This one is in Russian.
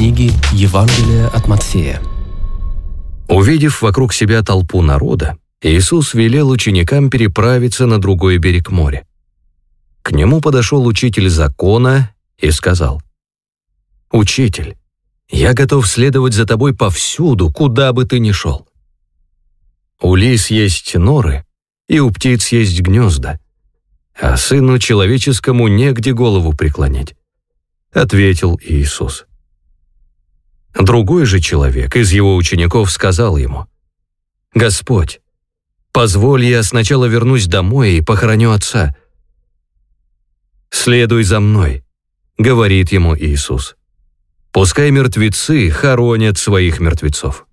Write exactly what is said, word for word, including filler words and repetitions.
книги Евангелия от Матфея. Увидев вокруг себя толпу народа, Иисус велел ученикам переправиться на другой берег моря. К нему подошел учитель закона и сказал: «Учитель, я готов следовать за тобой повсюду, куда бы ты ни шел. У лис есть норы, и у птиц есть гнезда, а сыну человеческому негде голову преклонить», — ответил Иисус. Другой же человек из его учеников сказал ему: «Господь, позволь, я сначала вернусь домой и похороню отца». «Следуй за мной», — говорит ему Иисус. «Пускай мертвецы хоронят своих мертвецов».